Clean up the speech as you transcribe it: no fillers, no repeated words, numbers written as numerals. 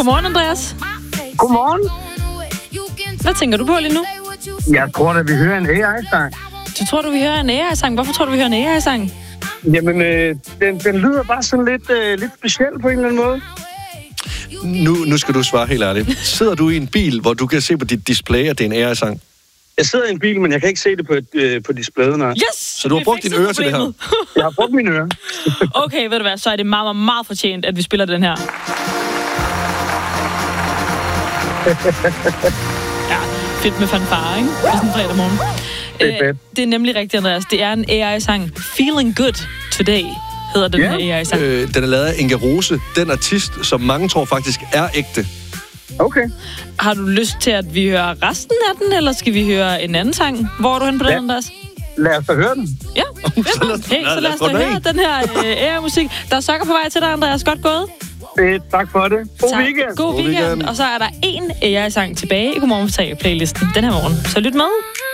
Godmorgen, Andreas. Godmorgen. Hvad tænker du på lige nu? Jeg tror, at vi hører en AI-sang. Du tror, du vil høre en AI-sang? Hvorfor tror du, vi hører en AI-sang? Jamen, den lyder bare sådan lidt speciel på en eller anden måde. Nu skal du svare helt ærligt. Sidder du i en bil, hvor du kan se på dit display, at det er en AI-sang? Jeg sidder i en bil, men jeg kan ikke se det på displayet, nej. Yes! Så du har brugt dine ører til det her? Jeg har brugt mine ører. Okay, ved du hvad, så er det meget, meget, meget fortjent, at vi spiller den her. Ja, fedt med fanfare, ikke? Det er sådan en fredag morgen. Det er nemlig rigtigt, Andreas. Det er en AI-sang. Feeling Good Today hedder den her AI-sang. Den er lavet af Inga Rose, den artist, som mange tror faktisk er ægte. Okay. Har du lyst til, at vi hører resten af den, eller skal vi høre en anden sang? Hvor er du hen på den, Andreas? Lad os da høre den. Ja, så lad os da høre den her AI-musik. Der er sokker på vej til dig, Andreas. Godt gået. Tak for det. God weekend. God weekend. Og så er der en AI-sang tilbage i Godmorgen på 3 playlisten den her morgen. Så lyt med.